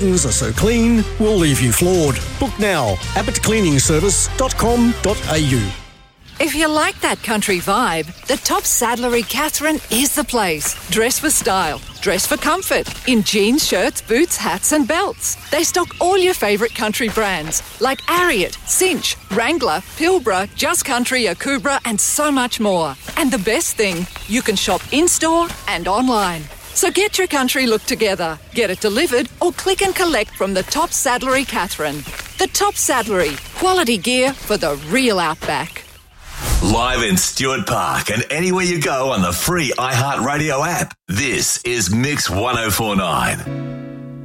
curtains are so clean, we'll leave you floored. Book now. abbottcleaningservice.com.au. If you like that country vibe, the Top Saddlery Catherine is the place. Dress for style, dress for comfort, in jeans, shirts, boots, hats and belts. They stock all your favourite country brands like Ariat, Cinch, Wrangler, Pilbara, Just Country, Akubra and so much more. And the best thing, you can shop in-store and online. So get your country look together, get it delivered or click and collect from the Top Saddlery Catherine. The Top Saddlery, quality gear for the real outback. Live in Stuart Park and anywhere you go on the free iHeartRadio app. This is Mix 1049.